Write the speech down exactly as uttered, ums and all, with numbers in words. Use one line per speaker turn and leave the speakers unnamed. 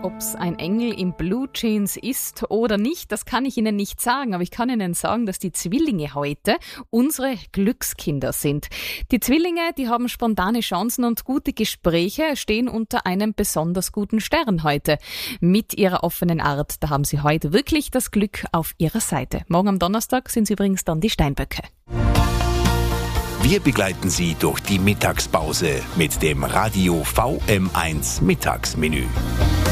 Ob's ein Engel in Blue Jeans ist oder nicht, das kann ich Ihnen nicht sagen, aber ich kann Ihnen sagen, dass die Zwillinge heute unsere Glückskinder sind. Die Zwillinge, die haben spontane Chancen und gute Gespräche, stehen unter einem besonders guten Stern heute. Mit ihrer offenen Art, da haben sie heute wirklich das Glück auf ihrer Seite. Morgen am Donnerstag sind sie übrigens dann die Steinböcke.
Wir begleiten Sie durch die Mittagspause mit dem Radio V M eins Mittagsmenü.